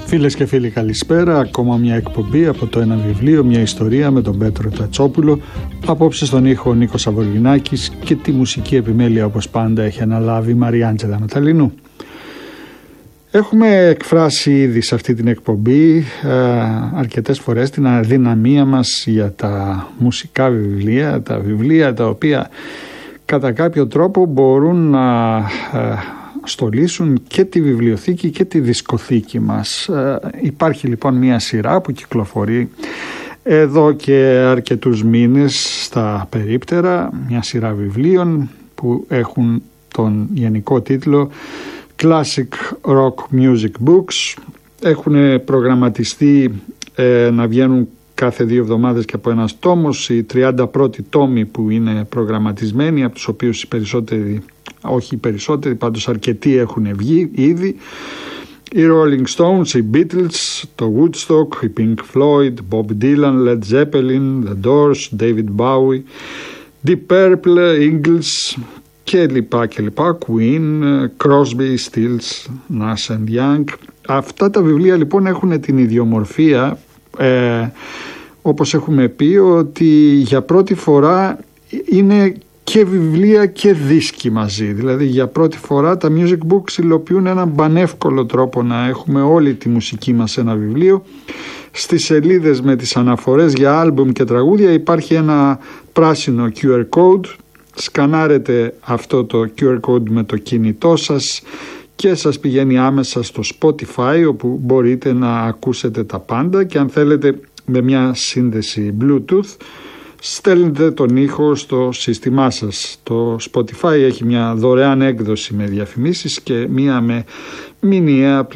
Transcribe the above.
Φίλες και φίλοι, καλησπέρα. Ακόμα μια εκπομπή από το Ένα Βιβλίο, μια ιστορία με τον Πέτρο Τατσόπουλο. Απόψε στον ήχο ο Νίκος Αβοργινάκης και τη μουσική επιμέλεια, όπως πάντα, έχει αναλάβει η Μαριάντζελα Μεταλλινού. Έχουμε εκφράσει ήδη σε αυτή την εκπομπή αρκετές φορές την αδυναμία μας για τα μουσικά βιβλία, τα βιβλία τα οποία κατά κάποιο τρόπο μπορούν να στολίσουν και τη βιβλιοθήκη και τη δισκοθήκη μας. Υπάρχει λοιπόν μια σειρά που κυκλοφορεί εδώ και αρκετούς μήνες στα περίπτερα, μια σειρά βιβλίων που έχουν τον γενικό τίτλο Classic Rock Music Books. Έχουν προγραμματιστεί να βγαίνουν κάθε 2 εβδομάδες και από ένας τόμος. Οι 31οι τόμοι που είναι προγραμματισμένοι, από τους οποίους οι περισσότεροι, όχι οι περισσότεροι, πάντως αρκετοί έχουν βγει ήδη. Οι Rolling Stones, οι Beatles, το Woodstock, οι Pink Floyd, Bob Dylan, Led Zeppelin, The Doors, David Bowie, Deep Purple, Eagles και λοιπά, Queen, Crosby, Stills, Nash and Young. Αυτά τα βιβλία λοιπόν έχουν την ιδιομορφία, όπως έχουμε πει, ότι για πρώτη φορά είναι και βιβλία και δίσκοι μαζί. Δηλαδή για πρώτη φορά τα music books υλοποιούν έναν πανεύκολο τρόπο να έχουμε όλη τη μουσική μας σε ένα βιβλίο. Στις σελίδες με τις αναφορές για άλμπουμ και τραγούδια υπάρχει ένα πράσινο QR code. Σκανάρετε αυτό το QR code με το κινητό σας και σας πηγαίνει άμεσα στο Spotify, όπου μπορείτε να ακούσετε τα πάντα, και αν θέλετε με μια σύνδεση Bluetooth στέλνετε τον ήχο στο σύστημά σας. Το Spotify έχει μια δωρεάν έκδοση με διαφημίσεις και μια με μηνιαία